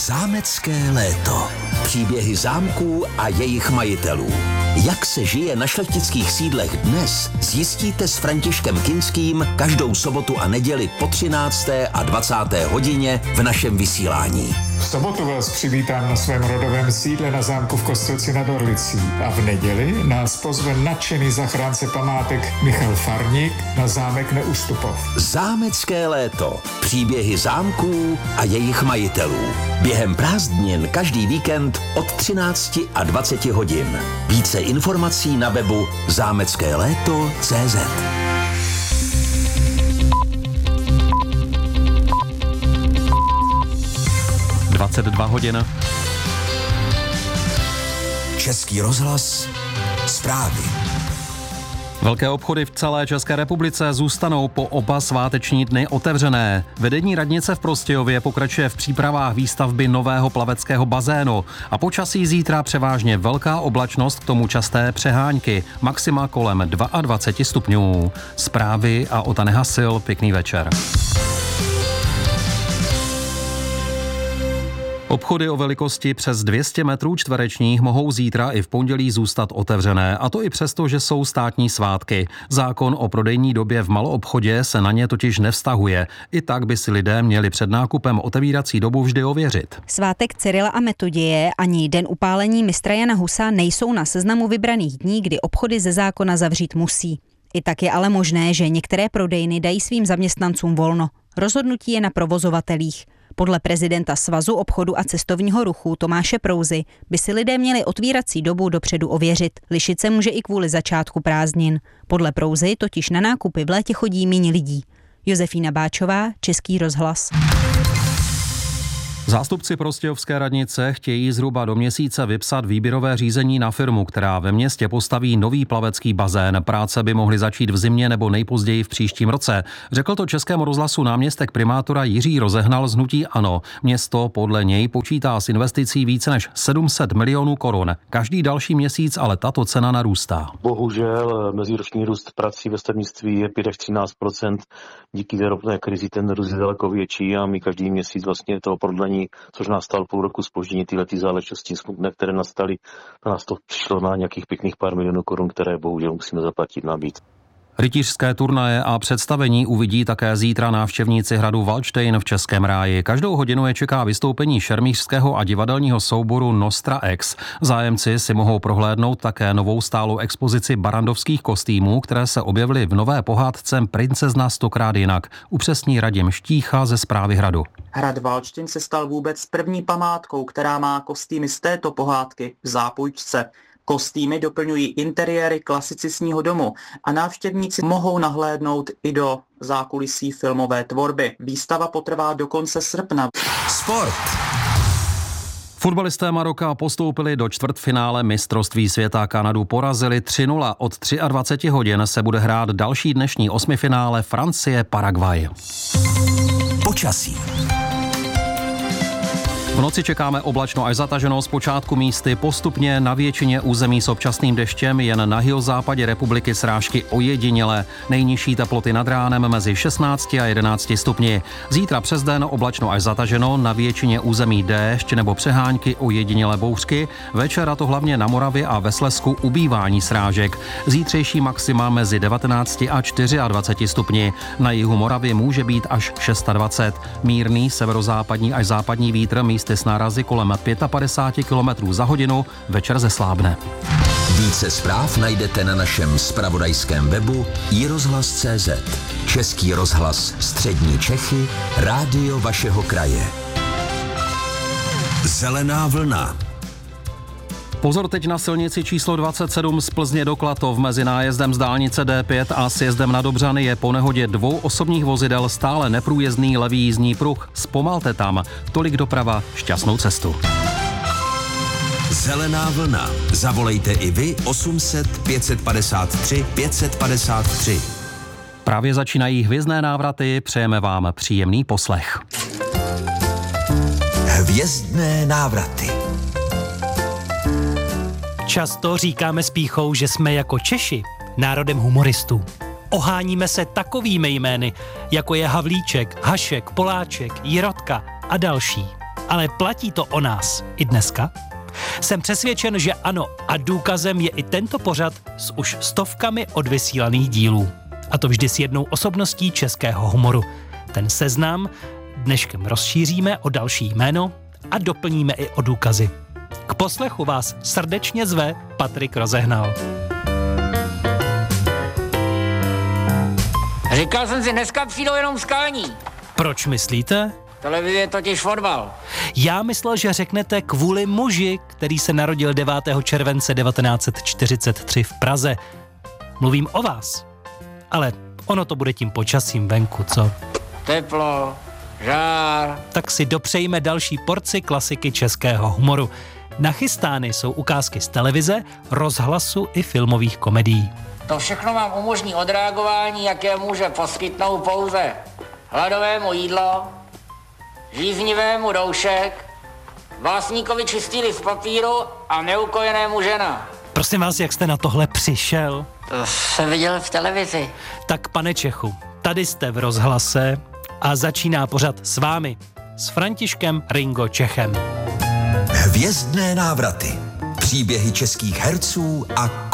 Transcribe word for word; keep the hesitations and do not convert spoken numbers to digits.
Zámecké léto. Příběhy zámků a jejich majitelů. Jak se žije na šlechtických sídlech dnes, zjistíte s Františkem Kinským každou sobotu a neděli po třinácté a dvacáté hodině v našem vysílání. V sobotu vás přivítám na svém rodovém sídle na zámku v Kostelci nad Orlicí a v neděli nás pozve nadšený zachránce památek Michal Farník na zámek Neustupov. Zámecké léto. Příběhy zámků a jejich majitelů. Během prázdnin každý víkend od třinácti a dvaceti hodin. Více informací na webu zámecké léto tečka cé zet. dvacet dva hodin. Český rozhlas. Zprávy. Velké obchody v celé České republice zůstanou po oba sváteční dny otevřené. Vedení radnice v Prostějově pokračuje v přípravách výstavby nového plaveckého bazénu a počasí zítra převážně velká oblačnost, k tomu časté přehánky, maxima kolem dvacet dva stupňů. Zprávy a Ota Nehasil, pěkný večer. Obchody o velikosti přes dvě stě metrů čtverečních mohou zítra i v pondělí zůstat otevřené, a to i přesto, že jsou státní svátky. Zákon o prodejní době v maloobchodě se na ně totiž nevztahuje. I tak by si lidé měli před nákupem otevírací dobu vždy ověřit. Svátek Cyrila a Metoděje ani den upálení mistra Jana Husa nejsou na seznamu vybraných dní, kdy obchody ze zákona zavřít musí. I tak je ale možné, že některé prodejny dají svým zaměstnancům volno. Rozhodnutí je na provozovatelích. Podle prezidenta Svazu obchodu a cestovního ruchu Tomáše Prouzy by si lidé měli otvírací dobu dopředu ověřit. Lišit se může i kvůli začátku prázdnin. Podle Prouzy totiž na nákupy v létě chodí méně lidí. Josefína Báčová, Český rozhlas. Zástupci Prostějovské radnice chtějí zhruba do měsíce vypsat výběrové řízení na firmu, která ve městě postaví nový plavecký bazén. Práce by mohly začít v zimě nebo nejpozději v příštím roce. Řekl to Českému rozhlasu náměstek primátora Jiří Rozehnal z hnutí ANO. Město podle něj počítá s investicí více než sedm set milionů korun. Každý další měsíc ale tato cena narůstá. Bohužel meziroční růst prací ve stavnictví je pět až třináct procent. Díky té ropné krizi ten růst je daleko větší a my každý měsíc vlastně toho prodlení, což nás stalo půl roku zpoždění, tyhle ty záležitosti smutné, které nastaly, na nás to přišlo na nějakých pěkných pár milionů korun, které bohužel musíme zaplatit navíc. Rytířské turnaje a představení uvidí také zítra návštěvníci hradu Valdštejn v Českém ráji. Každou hodinu je čeká vystoupení šermířského a divadelního souboru Nostra X. Zájemci si mohou prohlédnout také novou stálou expozici barandovských kostýmů, které se objevily v nové pohádce Princezna stokrát jinak. Upřesní Radim Štícha ze Správy hradu. Hrad Valdštejn se stal vůbec první památkou, která má kostýmy z této pohádky v zápůjčce. Kostýmy doplňují interiéry klasicistního domu a návštěvníci mohou nahlédnout i do zákulisí filmové tvorby. Výstava potrvá do konce srpna. Sport. Fotbalisté Maroka postoupili do čtvrtfinále mistrovství světa. Kanadu porazili tři nula. Od dvacet tři hodin se bude hrát další dnešní osmifinále Francie-Paraguay. Počasí. V noci čekáme oblačno až zataženo, zpočátku místy postupně na většině území s občasným deštěm, jen na jihozápadě republiky srážky ojedinělé. Nejnižší teploty nad ránem mezi šestnácti a jedenácti stupni. Zítra přes den oblačno až zataženo, na většině území déšť nebo přehánky ojedinělé bouřky. Večer, a to hlavně na Moravě a ve Slezsku, ubývání srážek. Zítřejší maxima mezi devatenácti a dvaceti čtyřmi stupni. Na jihu Moravy může být až dvacet šest. Mírný severozápadní až západní vítr místy s nárazy kolem padesát pět kilometrů za hodinu, večer zeslábne. Více zpráv najdete na našem zpravodajském webu i rozhlas tečka cé zet. Český rozhlas Střední Čechy, rádio vašeho kraje. Zelená vlna. Pozor teď na silnici číslo dvacet sedm z Plzně do Klatov mezi nájezdem z dálnice D pět a sjezdem na Dobřany je po nehodě dvou osobních vozidel stále neprůjezdný levý jízdní pruh. Zpomalte tam. Tolik doprava, šťastnou cestu. Zelená vlna. Zavolejte i vy osm set pět padesát tři pět padesát tři. Právě začínají hvězdné návraty, přejeme vám příjemný poslech. Hvězdné návraty. Často říkáme s pýchou, že jsme jako Češi národem humoristů. Oháníme se takovými jmény, jako je Havlíček, Hašek, Poláček, Jirotka a další. Ale platí to o nás i dneska? Jsem přesvědčen, že ano, a důkazem je i tento pořad s už stovkami odvysílaných dílů. A to vždy s jednou osobností českého humoru. Ten seznam dneškem rozšíříme o další jméno a doplníme i o důkazy. K poslechu vás srdečně zve Patrik Rozehnal. Říkal jsem si, dneska přijdou jenom skalní. Proč myslíte? Televize je totiž fotbal. Já myslel, že řeknete kvůli muži, který se narodil devátého července devatenáct set čtyřicet tři v Praze. Mluvím o vás. Ale ono to bude tím počasím venku, co? Teplo, žár. Tak si dopřejme další porci klasiky českého humoru. Nachystány jsou ukázky z televize, rozhlasu i filmových komedií. To všechno vám umožní odreagování, jaké může poskytnout pouze hladovému jídlo, žíznivému doušek, básníkovi čistý list papíru a neukojenému žena. Prosím vás, jak jste na tohle přišel? To jsem viděl v televizi. Tak pane Čechu, tady jste v rozhlase a začíná pořad s vámi, s Františkem Ringo Čechem. Hvězdné návraty. Příběhy českých herců a